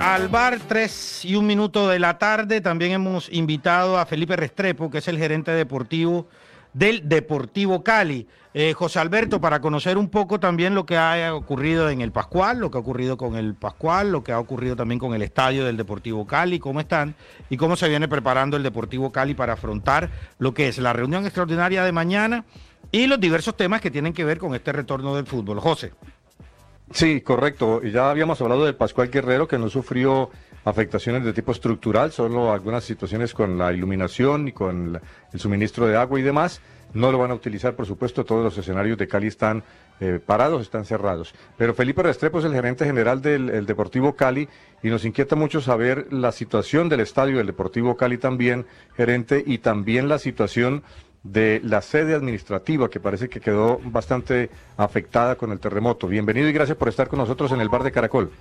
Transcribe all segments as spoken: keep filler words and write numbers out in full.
Al bar, tres y un minuto de la tarde, también hemos invitado a Felipe Restrepo, que es el gerente deportivo del Deportivo Cali. Eh, José Alberto, para conocer un poco también lo que ha ocurrido en el Pascual, lo que ha ocurrido con el Pascual, lo que ha ocurrido también con el estadio del Deportivo Cali, cómo están y cómo se viene preparando el Deportivo Cali para afrontar lo que es la reunión extraordinaria de mañana y los diversos temas que tienen que ver con este retorno del fútbol. José. Sí, correcto. Ya habíamos hablado del Pascual Guerrero, que no sufrió afectaciones de tipo estructural, solo algunas situaciones con la iluminación y con la, el suministro de agua y demás. No lo van a utilizar, por supuesto, todos los escenarios de Cali están eh, parados, están cerrados. Pero Felipe Restrepo es el gerente general del el Deportivo Cali y nos inquieta mucho saber la situación del estadio del Deportivo Cali también, gerente, y también la situación de la sede administrativa, que parece que quedó bastante afectada con el terremoto. Bienvenido y gracias por estar con nosotros en el Bar de Caracol.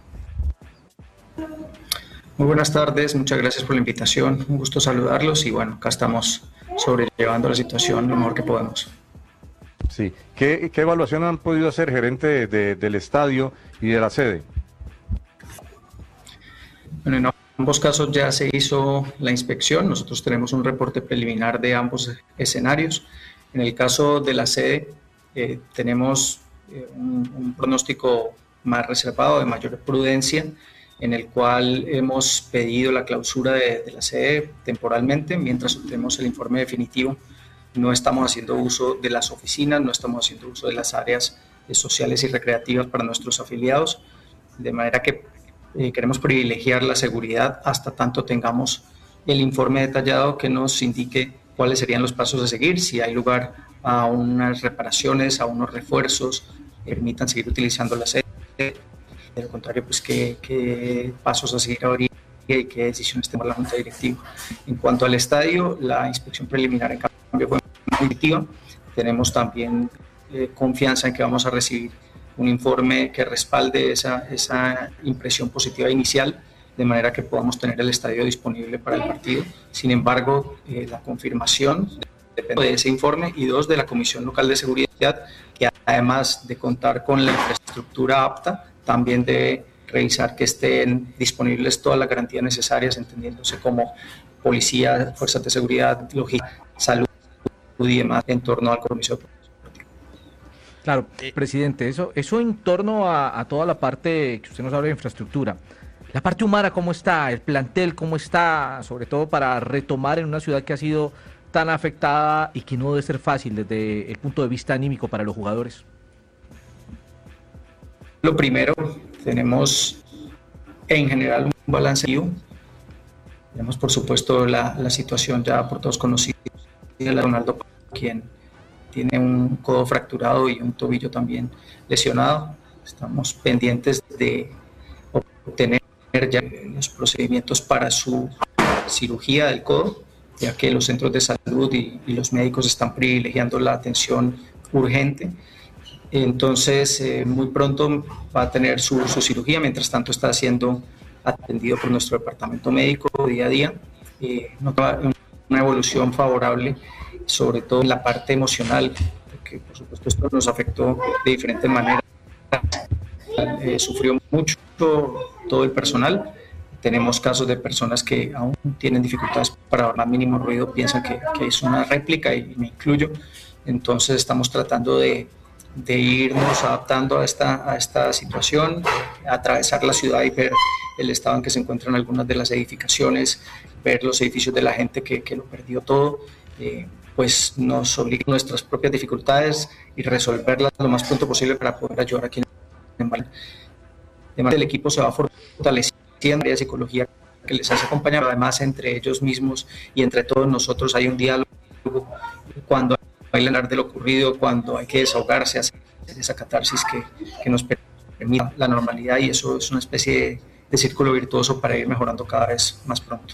Muy buenas tardes, muchas gracias por la invitación, un gusto saludarlos y bueno, acá estamos sobrellevando la situación lo mejor que podemos. Sí, ¿qué, qué evaluación han podido hacer, gerente, de, de, del estadio y de la sede? Bueno, en ambos casos ya se hizo la inspección, nosotros tenemos un reporte preliminar de ambos escenarios. En el caso de la sede eh, tenemos eh, un, un pronóstico más reservado, de mayor prudencia, en el cual hemos pedido la clausura de, de la sede temporalmente, mientras obtenemos el informe definitivo. No estamos haciendo uso de las oficinas, no estamos haciendo uso de las áreas eh, sociales y recreativas para nuestros afiliados, de manera que eh, queremos privilegiar la seguridad hasta tanto tengamos el informe detallado que nos indique cuáles serían los pasos a seguir, si hay lugar a unas reparaciones, a unos refuerzos, que permitan seguir utilizando la sede. De lo contrario, pues qué, qué pasos a seguir ahora y qué decisiones toma la Junta Directiva. En cuanto al estadio, la inspección preliminar en cambio fue muy positiva. Tenemos también eh, confianza en que vamos a recibir un informe que respalde esa, esa impresión positiva inicial, de manera que podamos tener el estadio disponible para el partido. Sin embargo, eh, la confirmación depende de ese informe y dos, de la Comisión Local de Seguridad, que además de contar con la infraestructura apta, también debe revisar que estén disponibles todas las garantías necesarias, entendiéndose como policía, fuerzas de seguridad, logística, salud y demás en torno al compromiso deportivo. Claro, presidente, eso, eso en torno a, a toda la parte que usted nos habla de infraestructura. La parte humana, ¿cómo está? El plantel, ¿cómo está? Sobre todo para retomar en una ciudad que ha sido tan afectada y que no debe ser fácil desde el punto de vista anímico para los jugadores. Lo primero, tenemos en general un balance. Tenemos, por supuesto, la, la situación ya por todos conocida de Ronaldo, quien tiene un codo fracturado y un tobillo también lesionado. Estamos pendientes de obtener ya los procedimientos para su cirugía del codo, ya que los centros de salud y, y los médicos están privilegiando la atención urgente. Entonces, eh, muy pronto va a tener su, su cirugía, mientras tanto está siendo atendido por nuestro departamento médico día a día. Eh, nota una evolución favorable, sobre todo en la parte emocional, porque por supuesto esto nos afectó de diferentes maneras. Eh, sufrió mucho todo el personal. Tenemos casos de personas que aún tienen dificultades para dar más mínimo ruido, piensan que, que es una réplica y me incluyo. Entonces estamos tratando de de irnos adaptando a esta, a esta situación, atravesar la ciudad y ver el estado en que se encuentran algunas de las edificaciones, ver los edificios de la gente que, que lo perdió todo, eh, pues nos obliga a nuestras propias dificultades y resolverlas lo más pronto posible para poder ayudar a quienes en Valle. Además, el equipo se va fortaleciendo, la psicología que les hace acompañar, además entre ellos mismos y entre todos nosotros hay un diálogo cuando hay que hablar de lo ocurrido, cuando hay que desahogarse, hacer esa catarsis que, que nos permita la normalidad, y eso es una especie de, de círculo virtuoso para ir mejorando cada vez más pronto.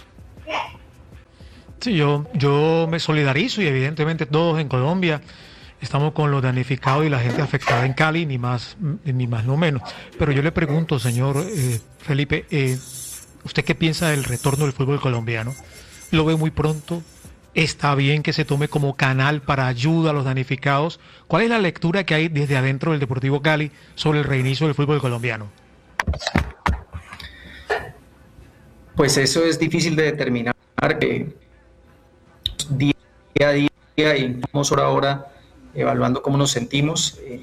Sí, yo, yo me solidarizo y evidentemente todos en Colombia estamos con los damnificados y la gente afectada en Cali, ni más ni más no menos. Pero yo le pregunto, señor eh, Felipe, eh, ¿usted qué piensa del retorno del fútbol colombiano? ¿Lo ve muy pronto? ¿Está bien que se tome como canal para ayuda a los damnificados? ¿Cuál es la lectura que hay desde adentro del Deportivo Cali sobre el reinicio del fútbol colombiano? Pues eso es difícil de determinar, que día a día y vamos hora a hora evaluando cómo nos sentimos. Eh,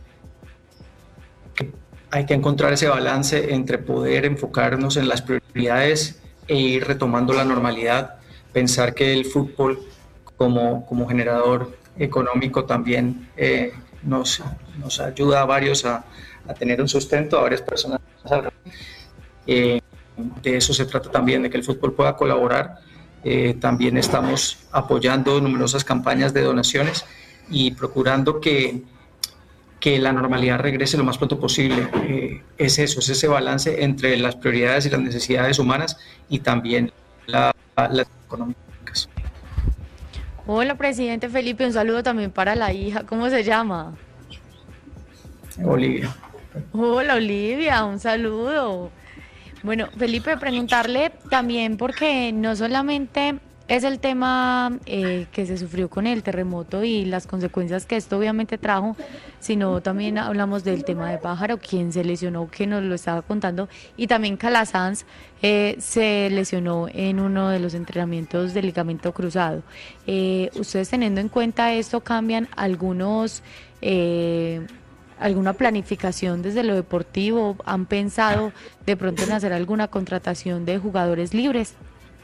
que hay que encontrar ese balance entre poder enfocarnos en las prioridades e ir retomando la normalidad, pensar que el fútbol como, como generador económico también eh, nos, nos ayuda a varios a, a tener un sustento, a varias personas. Eh, de eso se trata también, de que el fútbol pueda colaborar. Eh, también estamos apoyando numerosas campañas de donaciones y procurando que, que la normalidad regrese lo más pronto posible. Eh, es eso, es ese balance entre las prioridades y las necesidades humanas y también la, las económicas. Hola, presidente Felipe, un saludo también para la hija. ¿Cómo se llama? Olivia. Hola, Olivia, un saludo. Bueno, Felipe, preguntarle también porque no solamente es el tema eh, que se sufrió con el terremoto y las consecuencias que esto obviamente trajo, sino también hablamos del tema de Pájaro, quien se lesionó, que nos lo estaba contando, y también Calasanz eh, se lesionó en uno de los entrenamientos de ligamento cruzado. Eh, ¿Ustedes teniendo en cuenta esto cambian algunos... Eh, alguna planificación desde lo deportivo? ¿Han pensado de pronto en hacer alguna contratación de jugadores libres?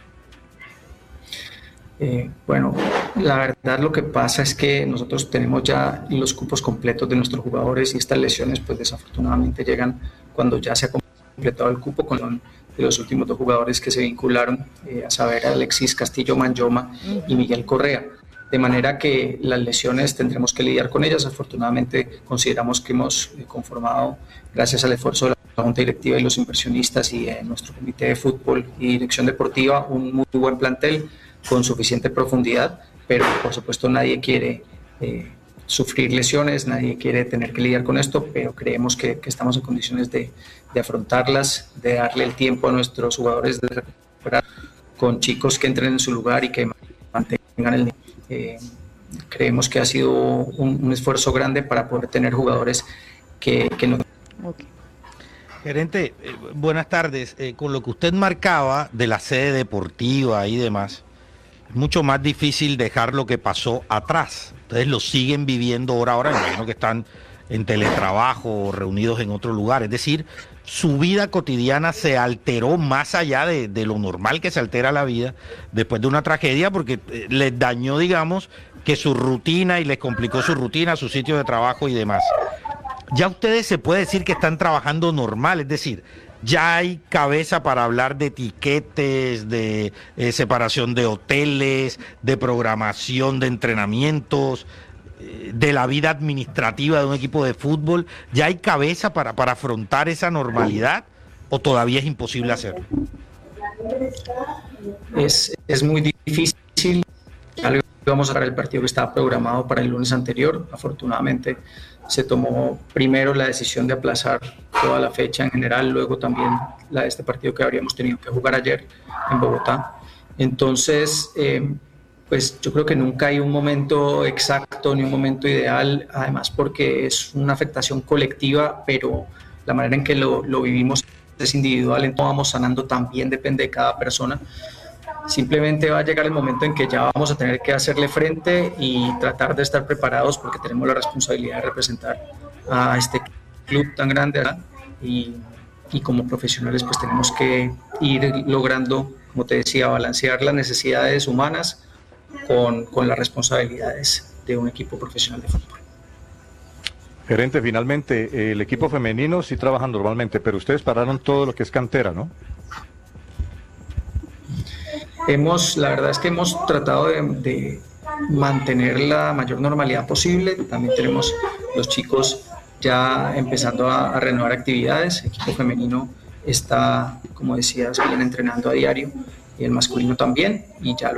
Eh, bueno, la verdad lo que pasa es que nosotros tenemos ya los cupos completos de nuestros jugadores y estas lesiones pues desafortunadamente llegan cuando ya se ha completado el cupo con de los últimos dos jugadores que se vincularon, eh, a saber Alexis Castillo Manyoma uh-huh. y Miguel Correa. De manera que las lesiones tendremos que lidiar con ellas. Afortunadamente consideramos que hemos conformado, gracias al esfuerzo de la Junta Directiva y los inversionistas y de nuestro comité de fútbol y dirección deportiva, un muy buen plantel con suficiente profundidad, pero por supuesto nadie quiere eh, sufrir lesiones, nadie quiere tener que lidiar con esto, pero creemos que, que estamos en condiciones de, de afrontarlas, de darle el tiempo a nuestros jugadores de recuperar con chicos que entren en su lugar y que mantengan el nivel. Eh, creemos que ha sido un, un esfuerzo grande para poder tener jugadores que, que no... Okay. Gerente, eh, buenas tardes. Eh, con lo que usted marcaba de la sede deportiva y demás, es mucho más difícil dejar lo que pasó atrás. Ustedes lo siguen viviendo hora a hora, imagino que están en teletrabajo o reunidos en otro lugar. Es decir, su vida cotidiana se alteró más allá de, de lo normal que se altera la vida después de una tragedia, porque eh, les dañó, digamos, que su rutina y les complicó su rutina, su sitio de trabajo y demás. Ya ustedes se puede decir que están trabajando normal, es decir, ya hay cabeza para hablar de etiquetes, de eh, separación de hoteles, de programación de entrenamientos, de la vida administrativa de un equipo de fútbol. ¿Ya hay cabeza para, para afrontar esa normalidad o todavía es imposible hacerlo? Es, es muy difícil. Vamos a ver el partido que estaba programado para el lunes anterior. Afortunadamente se tomó primero la decisión de aplazar toda la fecha en general, luego también la de este partido que habríamos tenido que jugar ayer en Bogotá. Entonces, eh, pues yo creo que nunca hay un momento exacto ni un momento ideal, además porque es una afectación colectiva, pero la manera en que lo, lo vivimos es individual, entonces vamos sanando también, depende de cada persona. Simplemente va a llegar el momento en que ya vamos a tener que hacerle frente y tratar de estar preparados porque tenemos la responsabilidad de representar a este club tan grande y, y como profesionales pues tenemos que ir logrando, como te decía, balancear las necesidades humanas Con, con las responsabilidades de un equipo profesional de fútbol. Gerente, finalmente, el equipo femenino sí trabaja normalmente, pero ustedes pararon todo lo que es cantera, ¿no? Hemos, la verdad es que hemos tratado de, de mantener la mayor normalidad posible. También tenemos los chicos ya empezando a, a renovar actividades. El equipo femenino está, como decías, bien entrenando a diario y el masculino también, y ya